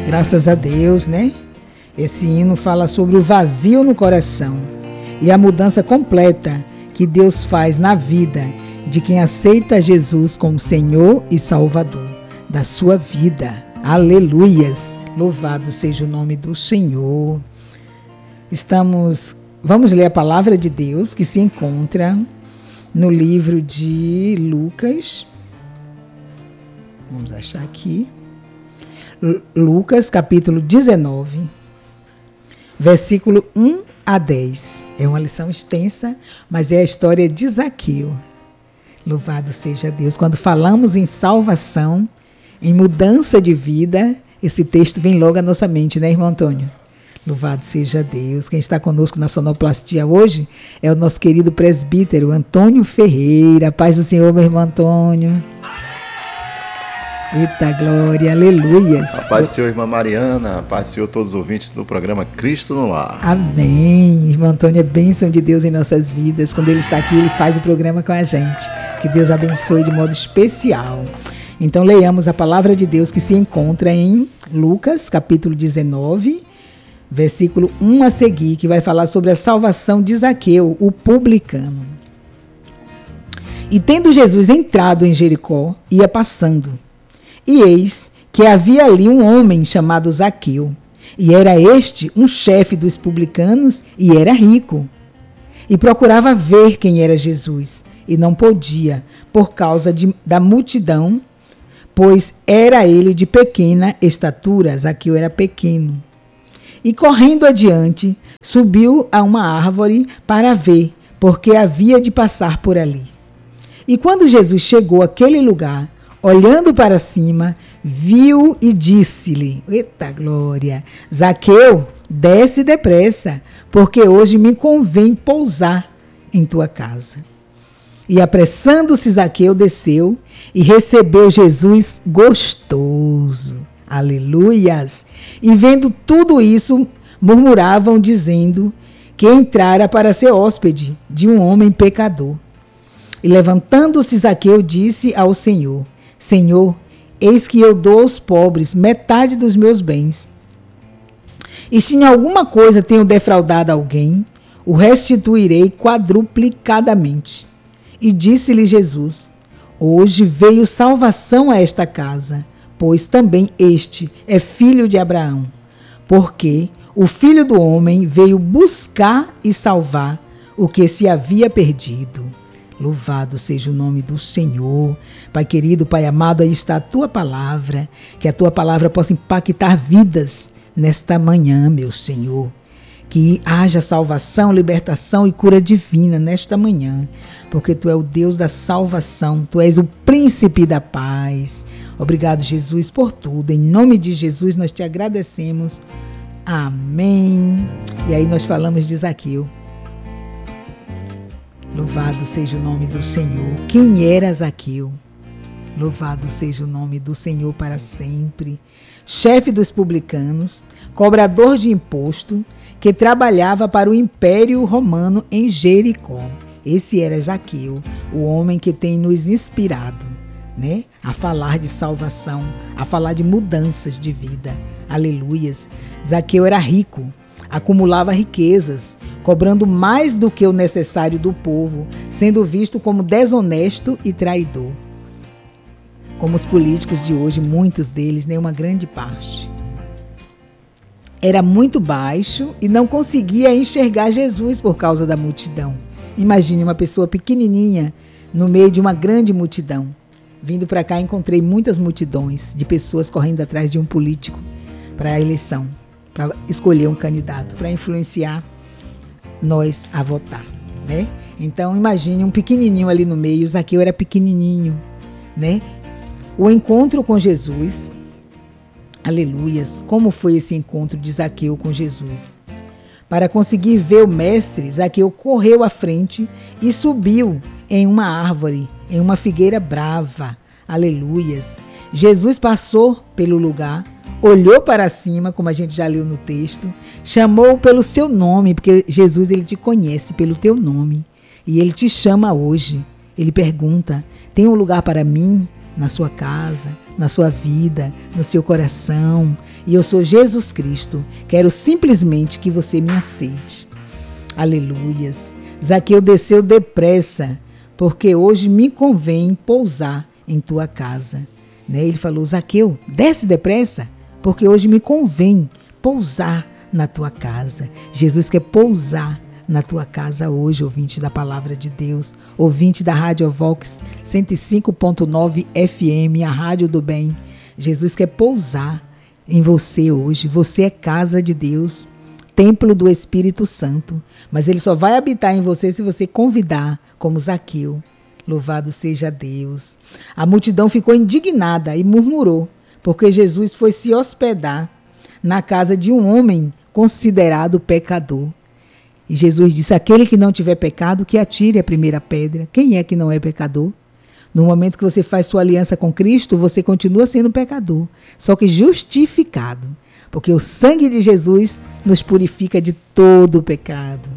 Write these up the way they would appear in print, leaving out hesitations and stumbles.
Graças a Deus, né? Esse hino fala sobre o vazio no coração e a mudança completa que Deus faz na vida de quem aceita Jesus como Senhor e Salvador da sua vida. Aleluias! Louvado seja o nome do Senhor. Vamos ler a palavra de Deus que se encontra no livro de Lucas. Vamos achar aqui. Lucas, capítulo 19, versículo 1 a 10. É uma lição extensa, mas é a história de Zaqueu. Louvado seja Deus. Quando falamos em salvação, em mudança de vida, esse texto vem logo à nossa mente, né, irmão Antônio? Louvado seja Deus. Quem está conosco na sonoplastia hoje é o nosso querido presbítero Antônio Ferreira. Paz do Senhor, meu irmão Antônio. Eita glória, aleluias. A paz do Senhor, irmã Mariana, a paz do Senhor, todos os ouvintes do programa Cristo no Lar. Amém. Irmão Antônio é bênção de Deus em nossas vidas. Quando ele está aqui, ele faz o programa com a gente. Que Deus abençoe de modo especial. Então, leiamos a palavra de Deus que se encontra em Lucas, capítulo 19, versículo 1 a seguir, que vai falar sobre a salvação de Zaqueu, o publicano. E tendo Jesus entrado em Jericó, ia passando. E eis que havia ali um homem chamado Zaqueu, e era este um chefe dos publicanos, e era rico. E procurava ver quem era Jesus, e não podia, por causa da multidão, pois era ele de pequena estatura. Zaqueu era pequeno. E correndo adiante, subiu a uma árvore para ver, porque havia de passar por ali. E quando Jesus chegou àquele lugar, olhando para cima, viu e disse-lhe, eita glória, Zaqueu, desce depressa, porque hoje me convém pousar em tua casa. E apressando-se Zaqueu desceu e recebeu Jesus gostoso. Aleluias! E vendo tudo isso, murmuravam dizendo que entrara para ser hóspede de um homem pecador. E levantando-se Zaqueu disse ao Senhor, Senhor, eis que eu dou aos pobres metade dos meus bens. E se em alguma coisa tenho defraudado alguém, o restituirei quadruplicadamente. E disse-lhe Jesus, hoje veio salvação a esta casa, pois também este é filho de Abraão. Porque o Filho do Homem veio buscar e salvar o que se havia perdido. Louvado seja o nome do Senhor. Pai querido, Pai amado, aí está a Tua palavra. Que a Tua palavra possa impactar vidas nesta manhã, meu Senhor. Que haja salvação, libertação e cura divina nesta manhã. Porque Tu é o Deus da salvação. Tu és o príncipe da paz. Obrigado, Jesus, por tudo. Em nome de Jesus, nós Te agradecemos. Amém. E aí nós falamos de Zaqueu. Louvado seja o nome do Senhor. Quem era Zaqueu? Louvado seja o nome do Senhor para sempre. Chefe dos publicanos, cobrador de imposto, que trabalhava para o Império Romano em Jericó. Esse era Zaqueu, o homem que tem nos inspirado, né? A falar de salvação, a falar de mudanças de vida. Aleluias. Zaqueu era rico. Acumulava riquezas, cobrando mais do que o necessário do povo, sendo visto como desonesto e traidor. Como os políticos de hoje, muitos deles, nem uma grande parte. Era muito baixo e não conseguia enxergar Jesus por causa da multidão. Imagine uma pessoa pequenininha no meio de uma grande multidão. Vindo para cá, encontrei muitas multidões de pessoas correndo atrás de um político para a eleição, para escolher um candidato, para influenciar nós a votar, né? Então, imagine um pequenininho ali no meio. Zaqueu era pequenininho, né? O encontro com Jesus, aleluias, como foi esse encontro de Zaqueu com Jesus? Para conseguir ver o mestre, Zaqueu correu à frente e subiu em uma árvore, em uma figueira brava, aleluias. Jesus passou pelo lugar, olhou para cima, como a gente já leu no texto, chamou pelo seu nome, porque Jesus, ele te conhece pelo teu nome e ele te chama hoje. Ele pergunta, tem um lugar para mim na sua casa? na sua vida, no seu coração. E eu sou Jesus Cristo. Quero simplesmente que você me aceite. Aleluias. Zaqueu desceu depressa, porque hoje me convém pousar em tua casa. Ele falou, Zaqueu, desce depressa, porque hoje me convém pousar na tua casa. Jesus quer pousar na tua casa hoje, ouvinte da Palavra de Deus, ouvinte da Rádio Vox 105.9 FM, a Rádio do Bem. Jesus quer pousar em você hoje. Você é casa de Deus, templo do Espírito Santo, mas ele só vai habitar em você se você convidar, como Zaqueu. Louvado seja Deus. A multidão ficou indignada e murmurou, porque Jesus foi se hospedar na casa de um homem considerado pecador. E Jesus disse, aquele que não tiver pecado, que atire a primeira pedra. Quem é que não é pecador? No momento que você faz sua aliança com Cristo, você continua sendo pecador, só que justificado, porque o sangue de Jesus nos purifica de todo o pecado.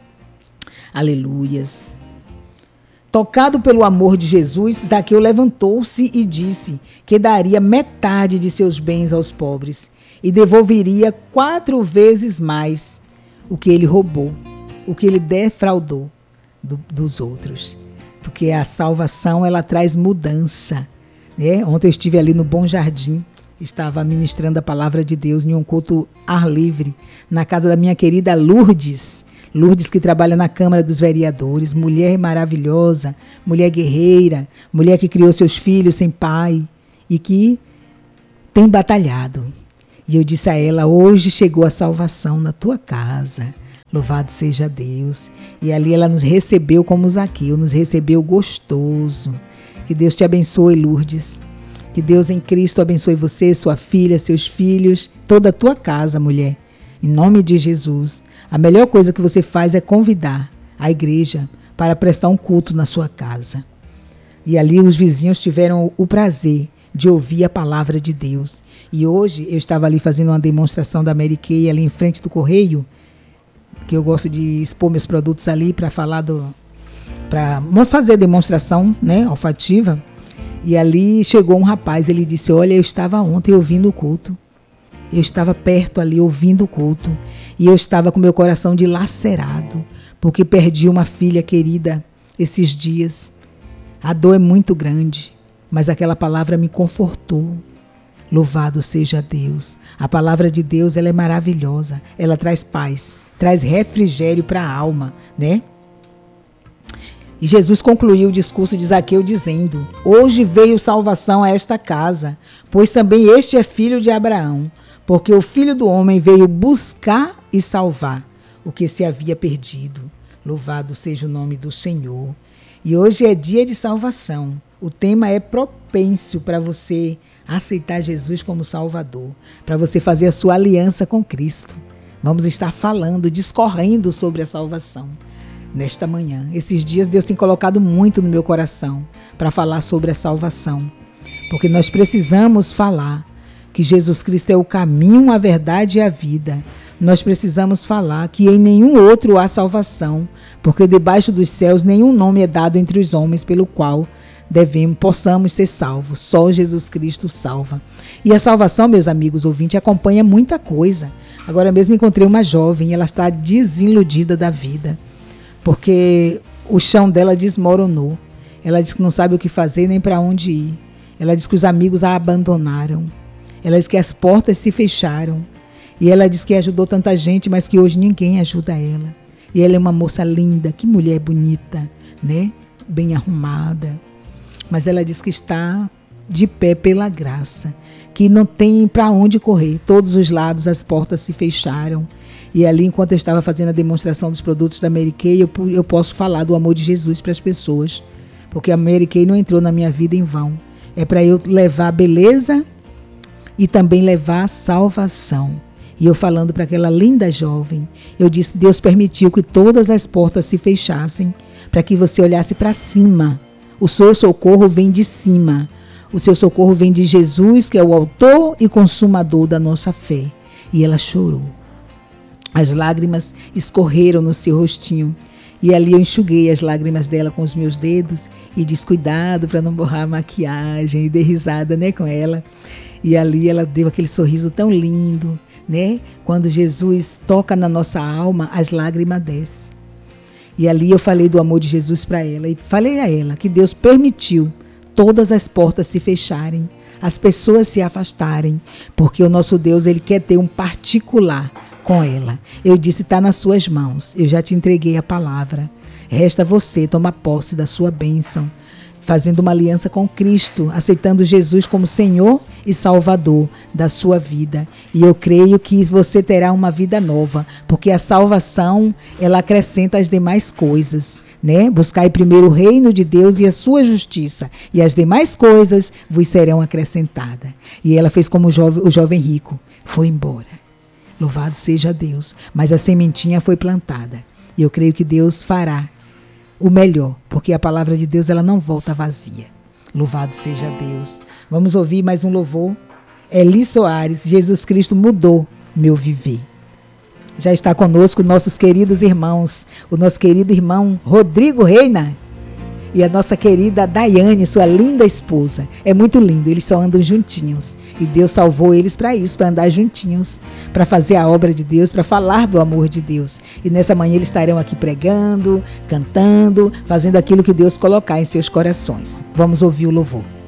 Aleluias. Tocado pelo amor de Jesus, Zaqueu levantou-se e disse que daria metade de seus bens aos pobres e devolveria 4 vezes mais o que ele roubou, o que ele defraudou dos outros. Porque a salvação, ela traz mudança. Ontem eu estive ali no Bom Jardim, estava ministrando a palavra de Deus em um culto ar livre, na casa da minha querida Lourdes. Lourdes, que trabalha na Câmara dos Vereadores, mulher maravilhosa, mulher guerreira, mulher que criou seus filhos sem pai e que tem batalhado. E eu disse a ela, hoje chegou a salvação na tua casa. Louvado seja Deus. E ali ela nos recebeu como Zaqueu, nos recebeu gostoso. Que Deus te abençoe, Lourdes. Que Deus em Cristo abençoe você, sua filha, seus filhos, toda a tua casa, mulher. Em nome de Jesus. A melhor coisa que você faz é convidar a igreja para prestar um culto na sua casa. E ali os vizinhos tiveram o prazer de ouvir a palavra de Deus. E hoje eu estava ali fazendo uma demonstração da Mary Kay ali em frente do correio, que eu gosto de expor meus produtos ali para fazer demonstração, olfativa. E ali chegou um rapaz, ele disse, olha, eu estava ontem ouvindo o culto. Eu estava perto ali ouvindo o culto. E eu estava com meu coração dilacerado, porque perdi uma filha querida esses dias. A dor é muito grande, mas aquela palavra me confortou. Louvado seja Deus. A palavra de Deus, ela é maravilhosa. Ela traz paz, traz refrigério para a alma, E Jesus concluiu o discurso de Zaqueu dizendo, hoje veio salvação a esta casa, pois também este é filho de Abraão, porque o Filho do Homem veio buscar e salvar o que se havia perdido. Louvado seja o nome do Senhor. E hoje é dia de salvação. O tema é propício para você aceitar Jesus como Salvador, para você fazer a sua aliança com Cristo. Vamos estar falando, discorrendo sobre a salvação nesta manhã. Esses dias Deus tem colocado muito no meu coração para falar sobre a salvação, porque nós precisamos falar que Jesus Cristo é o caminho, a verdade e a vida. Nós precisamos falar que em nenhum outro há salvação, porque debaixo dos céus nenhum nome é dado entre os homens pelo qual possamos ser salvos. Só Jesus Cristo salva. E a salvação, meus amigos ouvintes, acompanha muita coisa. Agora mesmo encontrei uma jovem, ela está desiludida da vida, porque o chão dela desmoronou. Ela diz que não sabe o que fazer nem para onde ir. Ela diz que os amigos a abandonaram. Ela diz que as portas se fecharam. E ela diz que ajudou tanta gente, mas que hoje ninguém ajuda ela. E ela é uma moça linda, que mulher bonita, bem arrumada. Mas ela diz que está de pé pela graça, que não tem para onde correr. Todos os lados as portas se fecharam. E ali, enquanto eu estava fazendo a demonstração dos produtos da Mary Kay, eu posso falar do amor de Jesus para as pessoas. Porque a Mary Kay não entrou na minha vida em vão. É para eu levar beleza e também levar salvação. E eu falando para aquela linda jovem, eu disse, Deus permitiu que todas as portas se fechassem para que você olhasse para cima. O seu socorro vem de cima. O seu socorro vem de Jesus, que é o autor e consumador da nossa fé. E ela chorou. As lágrimas escorreram no seu rostinho. E ali eu enxuguei as lágrimas dela com os meus dedos e disse, cuidado para não borrar a maquiagem, e dei risada, né, com ela. E ali ela deu aquele sorriso tão lindo, né? Quando Jesus toca na nossa alma, as lágrimas descem. E ali eu falei do amor de Jesus para ela e falei a ela que Deus permitiu todas as portas se fecharem, as pessoas se afastarem, porque o nosso Deus, ele quer ter um particular com ela. Eu disse, está nas suas mãos, eu já te entreguei a palavra. Resta você tomar posse da sua bênção, fazendo uma aliança com Cristo, aceitando Jesus como Senhor e Salvador da sua vida. E eu creio que você terá uma vida nova, porque a salvação, ela acrescenta as demais coisas, né? Buscai primeiro o reino de Deus e a sua justiça, e as demais coisas vos serão acrescentadas. E ela fez como o jovem rico, foi embora. Louvado seja Deus. Mas a sementinha foi plantada. E eu creio que Deus fará o melhor, porque a palavra de Deus, ela não volta vazia. Louvado seja Deus. Vamos ouvir mais um louvor. Eli Soares, Jesus Cristo mudou meu viver. Já está conosco nossos queridos irmãos, o nosso querido irmão Rodrigo Reina e a nossa querida Daiane, sua linda esposa. É muito lindo, eles só andam juntinhos. E Deus salvou eles para isso, para andar juntinhos, para fazer a obra de Deus, para falar do amor de Deus. E nessa manhã eles estarão aqui pregando, cantando, fazendo aquilo que Deus colocar em seus corações. Vamos ouvir o louvor.